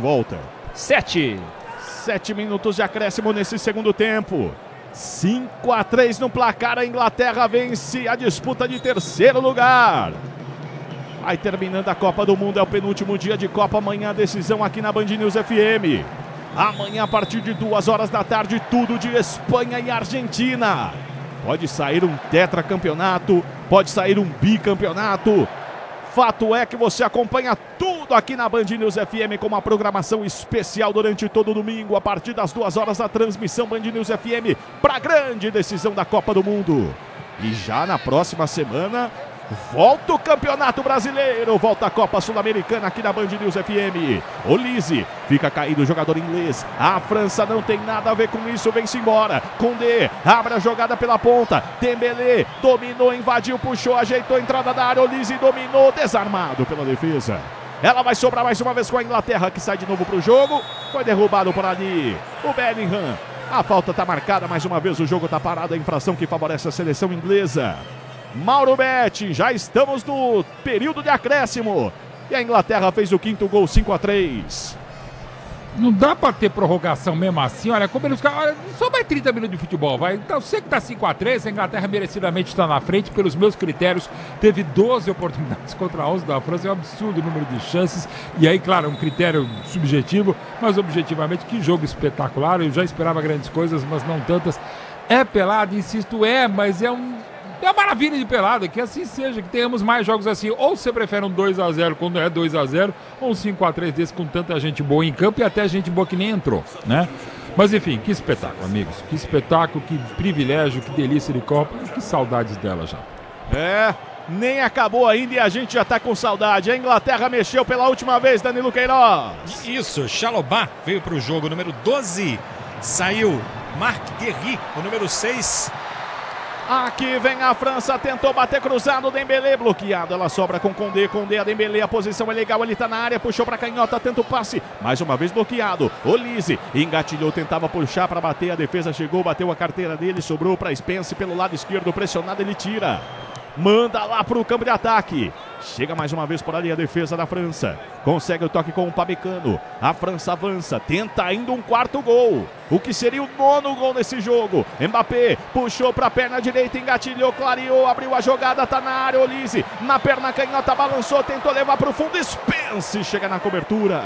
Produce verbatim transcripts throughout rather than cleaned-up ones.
volta. Sete. Sete minutos de acréscimo nesse segundo tempo. cinco a três no placar, a Inglaterra vence a disputa de terceiro lugar. Vai terminando a Copa do Mundo, é o penúltimo dia de Copa. Amanhã a decisão aqui na Band News F M. Amanhã a partir de duas horas da tarde, tudo de Espanha e Argentina. Pode sair um tetracampeonato, pode sair um bicampeonato. Fato é que você acompanha tudo aqui na Band News F M com uma programação especial durante todo o domingo, a partir das duas horas da transmissão Band News F M para a grande decisão da Copa do Mundo. E já na próxima semana, volta o Campeonato Brasileiro, volta a Copa Sul-Americana aqui na Band News F M. Olise, fica caído o jogador inglês. A França não tem nada a ver com isso, vem-se embora. Condé, abre a jogada pela ponta. Dembélé, dominou, invadiu, puxou, ajeitou a entrada da área. Olise dominou, desarmado pela defesa. Ela vai sobrar mais uma vez com a Inglaterra, que sai de novo para o jogo. Foi derrubado por ali o Bellingham. A falta está marcada mais uma vez, o jogo está parado. A infração que favorece a seleção inglesa. Mauro Betti, já estamos no período de acréscimo. E a Inglaterra fez o quinto gol, cinco a três. Não dá pra ter prorrogação mesmo assim, olha, como eles olha, só mais trinta minutos de futebol, vai. Então, sei que tá cinco a três, a Inglaterra merecidamente está na frente, pelos meus critérios, teve doze oportunidades contra onze da França, é um absurdo o número de chances, e aí, claro, um critério subjetivo, mas objetivamente, que jogo espetacular, eu já esperava grandes coisas, mas não tantas. É pelado, insisto, é, mas é um... É uma maravilha de pelada, que assim seja, que tenhamos mais jogos assim. Ou você prefere um dois a zero quando é dois a zero, ou um cinco a três desse com tanta gente boa em campo e até gente boa que nem entrou, né? Mas enfim, que espetáculo, amigos. Que espetáculo, que privilégio, que delícia de Copa. Que saudades dela já. É, nem acabou ainda e a gente já tá com saudade. A Inglaterra mexeu pela última vez, Danilo Queiroz. Isso, Chalobah veio pro jogo, número doze. Saiu Marc Guéry, o número seis. Aqui vem a França, tentou bater cruzado, Dembélé bloqueado, ela sobra com Condé, Condé a Dembélé, a posição é legal, ele tá na área, puxou pra canhota, tenta o passe, mais uma vez bloqueado, Olise engatilhou, tentava puxar pra bater, a defesa chegou, bateu a carteira dele, sobrou pra Spence pelo lado esquerdo, pressionado, ele tira. Manda lá pro campo de ataque. Chega mais uma vez por ali a defesa da França. Consegue o toque com o Pamecano. A França avança. Tenta ainda um quarto gol. O que seria o nono gol nesse jogo. Mbappé puxou pra perna direita, engatilhou, clareou, abriu a jogada, tá na área. Olise na perna canhota, balançou, tentou levar pro fundo. Spence chega na cobertura.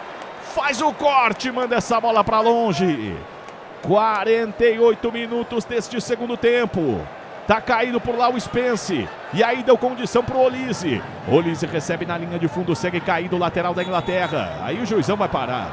Faz o corte, manda essa bola pra longe. quarenta e oito minutos deste segundo tempo. Tá caído por lá o Spence. E aí deu condição pro Olise. Olise recebe na linha de fundo, segue caído o lateral da Inglaterra. Aí o juizão vai parar.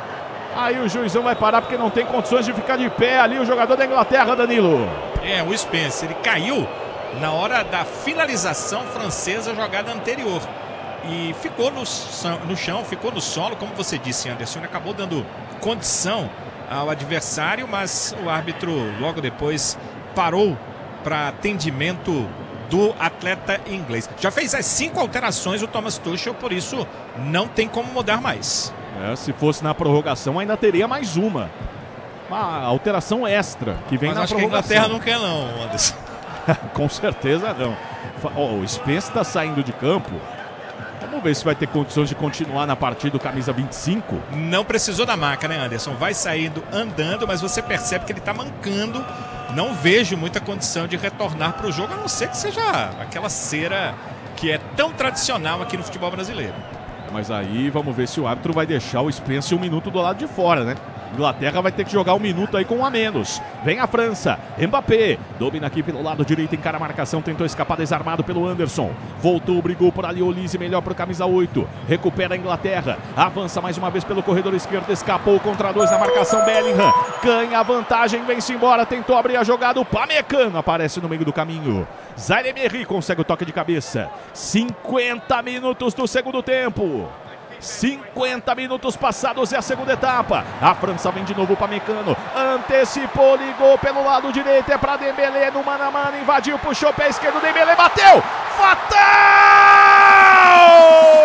Aí o juizão vai parar porque não tem condições de ficar de pé ali o jogador da Inglaterra, Danilo. É, o Spence, ele caiu na hora da finalização francesa, jogada anterior. E ficou no, no chão, ficou no solo, como você disse, Anderson. Ele acabou dando condição ao adversário, mas o árbitro logo depois parou para atendimento do atleta inglês. Já fez as cinco alterações o Thomas Tuchel, por isso não tem como mudar mais. É, se fosse na prorrogação ainda teria mais uma. Uma alteração extra que vem Mas na acho prorrogação. que a Inglaterra não quer não, Anderson. Com certeza não. Oh, o Spence está saindo de campo. Vamos ver se vai ter condições de continuar na partida do camisa vinte e cinco. Não precisou da maca, né, Anderson? Vai saindo andando, mas você percebe que ele está mancando. Não vejo muita condição de retornar para o jogo, a não ser que seja aquela cera que é tão tradicional aqui no futebol brasileiro. Mas aí vamos ver se o árbitro vai deixar o Spence um minuto do lado de fora, né? Inglaterra vai ter que jogar um minuto aí com um a menos. Vem a França, Mbappé, domina aqui pelo lado direito, encara a marcação, tentou escapar desarmado pelo Anderson. Voltou, brigou por ali, Olise melhor para o camisa oito. Recupera a Inglaterra, avança mais uma vez pelo corredor esquerdo, escapou contra dois na marcação, Bellingham. Ganha a vantagem, vem-se embora, tentou abrir a jogada, o Pamecano aparece no meio do caminho. Zaire Emery consegue o toque de cabeça. cinquenta minutos do segundo tempo. cinquenta minutos passados é a segunda etapa. A França vem de novo para Pamecano. Antecipou, ligou pelo lado direito. É para Dembélé no mano a mano. Invadiu, puxou o pé esquerdo. Dembélé bateu. Fatal!